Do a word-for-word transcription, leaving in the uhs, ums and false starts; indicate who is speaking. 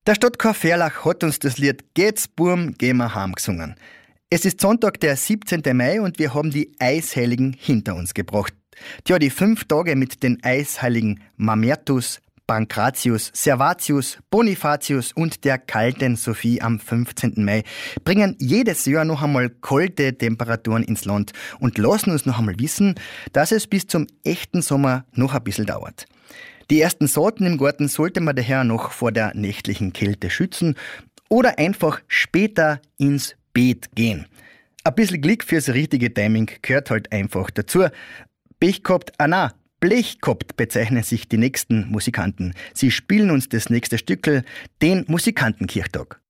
Speaker 1: Der Stadtchor Ferlach hat uns das Lied Geht's Burm, gehen wir heim gesungen. Es ist Sonntag, der siebzehnten Mai und wir haben die Eisheiligen hinter uns gebracht. Tja, die fünf Tage mit den Eisheiligen Mamertus, Pankratius, Servatius, Bonifatius und der kalten Sophie am fünfzehnten Mai bringen jedes Jahr noch einmal kalte Temperaturen ins Land und lassen uns noch einmal wissen, dass es bis zum echten Sommer noch ein bisschen dauert. Die ersten Sorten im Garten sollte man daher noch vor der nächtlichen Kälte schützen oder einfach später ins Beet gehen. Ein bisschen Glück fürs richtige Timing gehört halt einfach dazu. Pech gehabt, ah nein, Blech gehabt bezeichnen sich die nächsten Musikanten. Sie spielen uns das nächste Stückel, den Musikantenkirchtag.